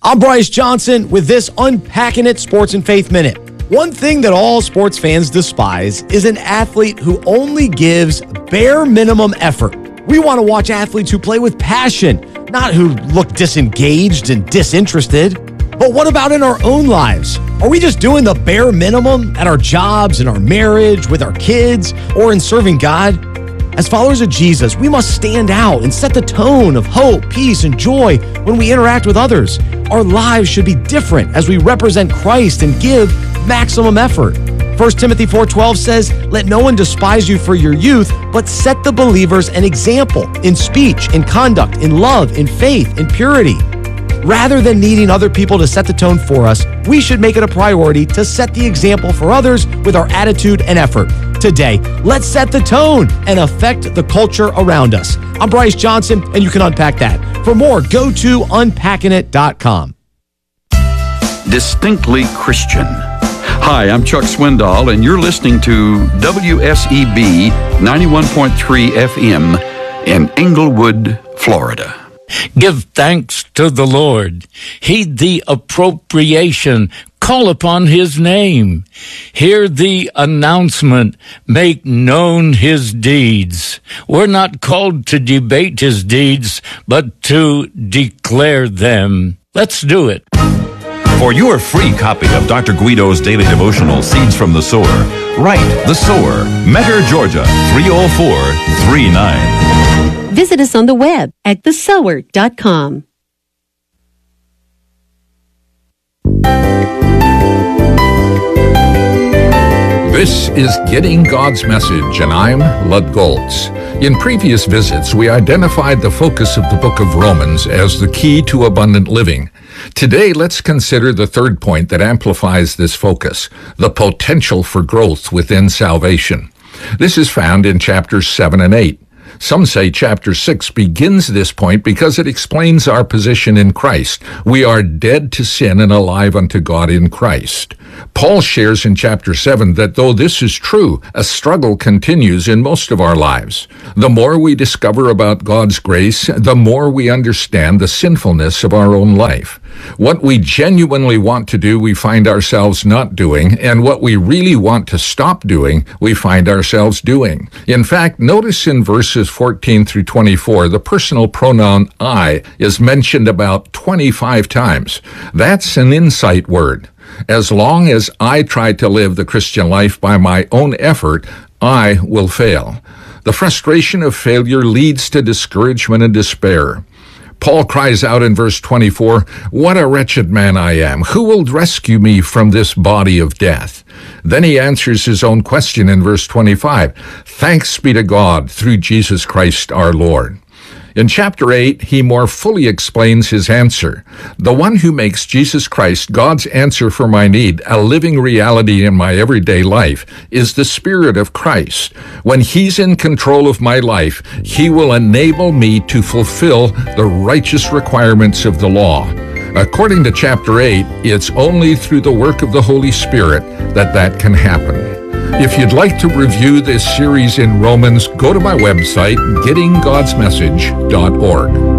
I'm Bryce Johnson with this Unpacking It Sports and Faith Minute. One thing that all sports fans despise is an athlete who only gives bare minimum effort. We want to watch athletes who play with passion, not who look disengaged and disinterested. But what about in our own lives? Are we just doing the bare minimum at our jobs, in our marriage, with our kids, or in serving God? As followers of Jesus, we must stand out and set the tone of hope, peace, and joy when we interact with others. Our lives should be different as we represent Christ and give maximum effort. 1 Timothy 4:12 says, "Let no one despise you for your youth, but set the believers an example in speech, in conduct, in love, in faith, in purity." Rather than needing other people to set the tone for us, we should make it a priority to set the example for others with our attitude and effort. Today, let's set the tone and affect the culture around us. I'm Bryce Johnson, and you can unpack that. For more, go to unpackingit.com. Distinctly Christian. Hi, I'm Chuck Swindoll, and you're listening to WSEB 91.3 FM in Englewood, Florida. Give thanks to the Lord. Heed the appropriation. Call upon his name. Hear the announcement. Make known his deeds. We're not called to debate his deeds, but to declare them. Let's do it. For your free copy of Dr. Guido's daily devotional, Seeds from the Sower, write The Sower, Mentor, Georgia, 30439. Visit us on the web at thesower.com. This is Getting God's Message, and I'm Lud Goltz. In previous visits, we identified the focus of the book of Romans as the key to abundant living. Today, let's consider the third point that amplifies this focus, the potential for growth within salvation. This is found in chapters 7 and 8. Some say chapter 6 begins this point because it explains our position in Christ. We are dead to sin and alive unto God in Christ. Paul shares in chapter 7 that though this is true, a struggle continues in most of our lives. The more we discover about God's grace, the more we understand the sinfulness of our own life. What we genuinely want to do, we find ourselves not doing, and what we really want to stop doing, we find ourselves doing. In fact, notice in verses 14 through 24, the personal pronoun I is mentioned about 25 times. That's an insight word. As long as I try to live the Christian life by my own effort, I will fail. The frustration of failure leads to discouragement and despair. Paul cries out in verse 24, "What a wretched man I am! Who will rescue me from this body of death?" Then he answers his own question in verse 25, "Thanks be to God through Jesus Christ our Lord." In chapter 8, he more fully explains his answer. The one who makes Jesus Christ, God's answer for my need, a living reality in my everyday life, is the Spirit of Christ. When he's in control of my life, he will enable me to fulfill the righteous requirements of the law. According to chapter 8, it's only through the work of the Holy Spirit that can happen. If you'd like to review this series in Romans, go to my website, gettinggodsmessage.org.